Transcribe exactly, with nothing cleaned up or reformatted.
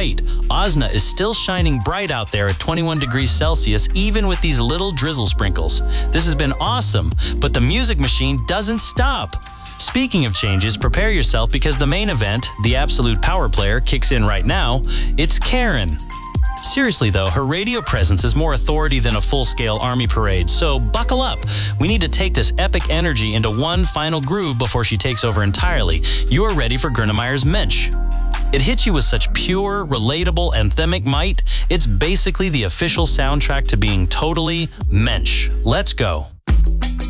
right. Osna is still shining bright out there at twenty-one degrees Celsius, even with these little drizzle sprinkles. This has been awesome, but the music machine doesn't stop. Speaking of changes, prepare yourself because the main event, the Absolute Power Player, kicks in right now. It's Karen. Seriously though, her radio presence is more authority than a full-scale army parade, so buckle up. We need to take this epic energy into one final groove before she takes over entirely. You're ready for Grönemeyer's Mensch. It hits you with such pure, relatable, anthemic might. It's basically the official soundtrack to being totally Mensch. Let's go.